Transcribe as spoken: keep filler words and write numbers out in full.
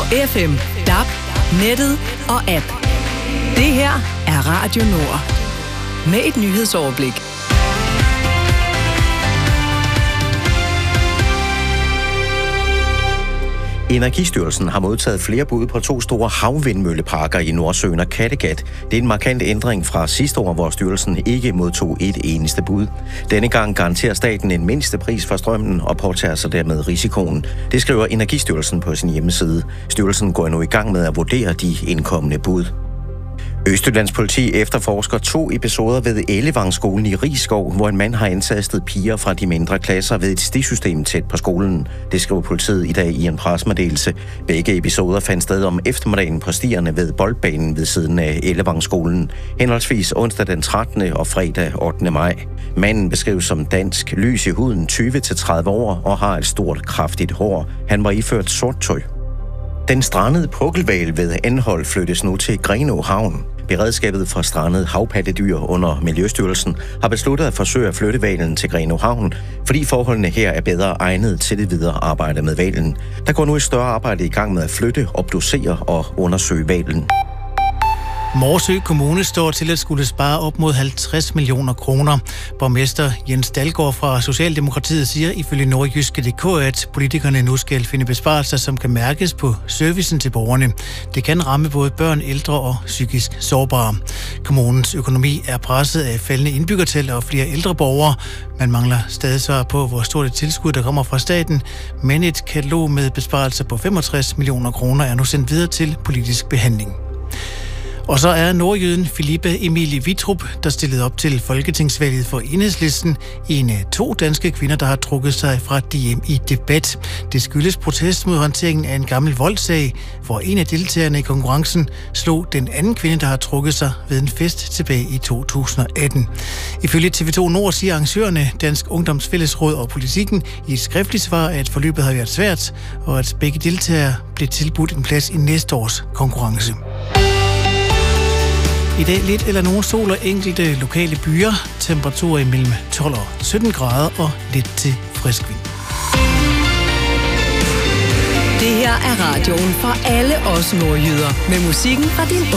F M, D A B, nettet og app. Det her er Radio Nord. Med et nyhedsoverblik. Energistyrelsen har modtaget flere bud på to store havvindmølleparker i Nordsøen og Kattegat. Det er en markant ændring fra sidste år, hvor styrelsen ikke modtog et eneste bud. Denne gang garanterer staten en mindste pris for strømmen og påtager sig dermed risikoen. Det skriver Energistyrelsen på sin hjemmeside. Styrelsen går nu i gang med at vurdere de indkommende bud. Østjyllands politi efterforsker to episoder ved Ellevangskolen i Risskov, hvor en mand har antastet piger fra de mindre klasser ved et stisystem tæt på skolen. Det skriver politiet i dag i en pressemeddelelse. Begge episoder fandt sted om eftermiddagen på stierne ved boldbanen ved siden af Ellevangskolen, henholdsvis onsdag den trettende og fredag ottende maj. Manden beskrives som dansk, lys i huden, tyve til tredive år og har et stort, kraftigt hår. Han var iført sort tøj. Den strandede pukkelhval ved Anholt flyttes nu til Grenaa Havn. Beredskabet for strandede havpattedyr under Miljøstyrelsen har besluttet at forsøge at flytte hvalen til Grenaa Havn, fordi forholdene her er bedre egnet til det videre arbejde med hvalen. Der går nu et større arbejde i gang med at flytte, obducere og undersøge hvalen. Morsø Kommune står til at skulle spare op mod halvtreds millioner kroner. Borgmester Jens Dalgaard fra Socialdemokratiet siger ifølge Nordjyske punktum d k, at politikerne nu skal finde besparelser, som kan mærkes på servicen til borgerne. Det kan ramme både børn, ældre og psykisk sårbare. Kommunens økonomi er presset af faldende indbyggertal og flere ældre borgere. Man mangler stadig svar på, hvor stort et tilskud, der kommer fra staten, men et katalog med besparelser på femogtres millioner kroner er nu sendt videre til politisk behandling. Og så er nordjyden Philippa Emilie Wittrup, der stillede op til folketingsvalget for Enhedslisten, en af to danske kvinder, der har trukket sig fra D M i debat. Det skyldes protest mod håndteringen af en gammel voldssag, hvor en af deltagerne i konkurrencen slog den anden kvinde, der har trukket sig ved en fest tilbage i to tusind og atten. Ifølge T V to Nord siger arrangørerne, Dansk Ungdoms Fællesråd og Politikken i et skriftligt svar, at forløbet har været svært, og at begge deltagere blev tilbudt en plads i næste års konkurrence. I dag lidt eller nogen sol og enkelte lokale byer. Temperaturer imellem tolv og sytten grader og lidt til frisk vind. Det her er radioen for alle os nordjyder. Med musikken fra din